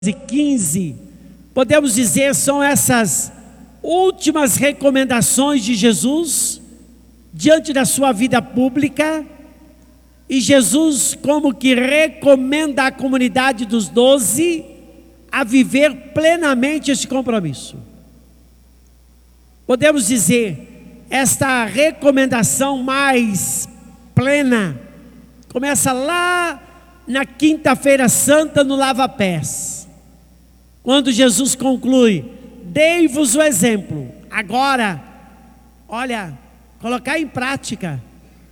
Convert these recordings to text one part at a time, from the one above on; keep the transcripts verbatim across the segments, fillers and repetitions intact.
e quinze, podemos dizer, são essas últimas recomendações de Jesus diante da sua vida pública, e Jesus como que recomenda à comunidade dos doze a viver plenamente esse compromisso. Podemos dizer, esta recomendação mais plena começa lá na quinta-feira santa no lava-pés, quando Jesus conclui: dei-vos o exemplo. Agora, olha, colocar em prática,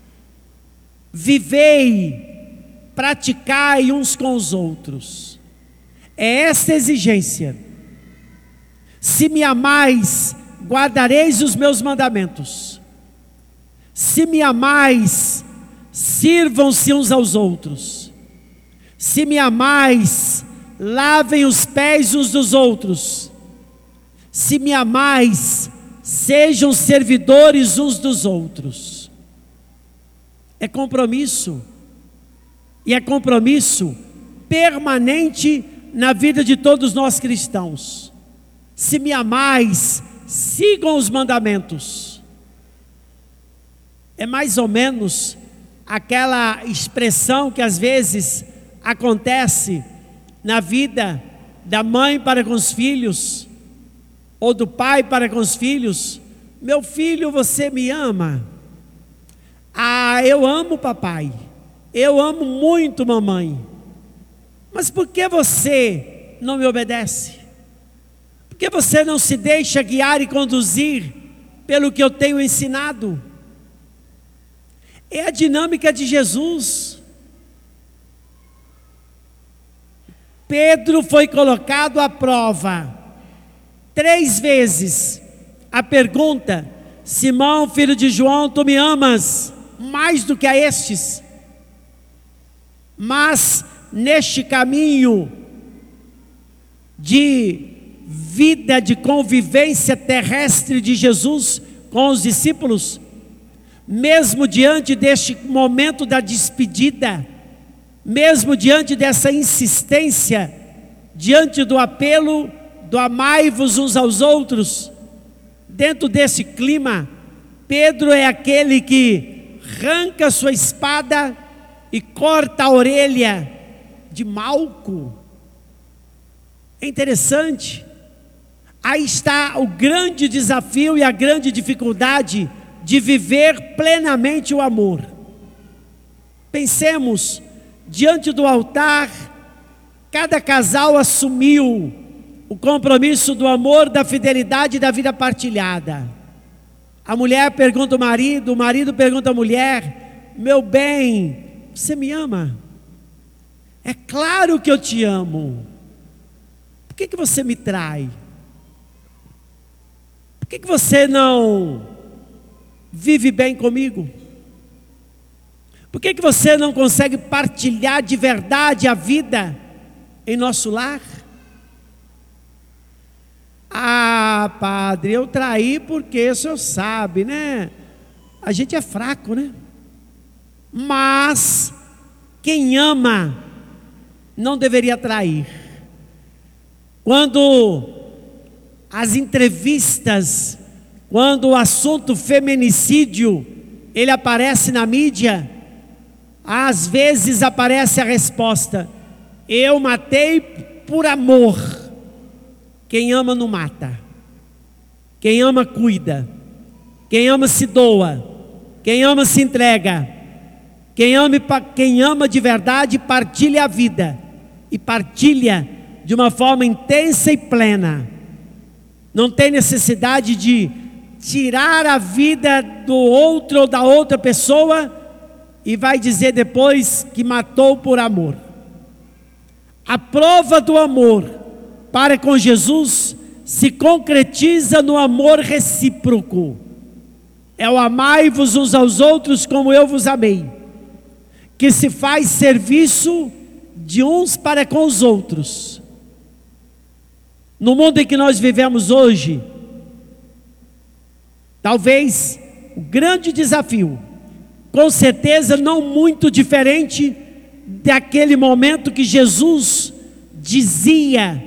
vivei, praticai uns com os outros. É essa exigência. Se me amais, guardareis os meus mandamentos. Se me amais, sirvam-se uns aos outros. Se me amais, lavem os pés uns dos outros. Se me amais, sejam servidores uns dos outros. É compromisso, e é compromisso permanente na vida de todos nós cristãos. Se me amais, sigam os mandamentos. É mais ou menos aquela expressão que às vezes acontece na vida da mãe para com os filhos, ou do pai para com os filhos: meu filho, você me ama? Ah, eu amo papai, eu amo muito mamãe, mas por que você não me obedece? Por que você não se deixa guiar e conduzir pelo que eu tenho ensinado? É a dinâmica de Jesus. Pedro foi colocado à prova três vezes. A pergunta: Simão, filho de João, tu me amas mais do que a estes? Mas neste caminho de vida, de convivência terrestre de Jesus com os discípulos, mesmo diante deste momento da despedida, mesmo diante dessa insistência, diante do apelo do amai-vos uns aos outros, dentro desse clima, Pedro é aquele que arranca sua espada e corta a orelha de Malco. É interessante. Aí está o grande desafio e a grande dificuldade de viver plenamente o amor. Pensemos, diante do altar, cada casal assumiu o compromisso do amor, da fidelidade e da vida partilhada. A mulher pergunta ao marido, o marido pergunta à mulher: meu bem, você me ama? É claro que eu te amo. Por que que você me trai? Por que que você não vive bem comigo? Por que que você não consegue partilhar de verdade a vida em nosso lar? Ah, padre, eu traí porque o senhor sabe, né? A gente é fraco, né? Mas quem ama não deveria trair. Quando as entrevistas, quando o assunto feminicídio ele aparece na mídia, às vezes aparece a resposta: eu matei por amor. Quem ama não mata. Quem ama cuida. Quem ama se doa. Quem ama se entrega. Quem ama, quem ama de verdade partilha a vida, e partilha de uma forma intensa e plena. Não tem necessidade de tirar a vida do outro ou da outra pessoa e vai dizer depois que matou por amor. A prova do amor para com Jesus se concretiza no amor recíproco. É o amai-vos uns aos outros como eu vos amei, que se faz serviço de uns para com os outros. No mundo em que nós vivemos hoje, talvez o grande desafio, com certeza não muito diferente daquele momento que Jesus dizia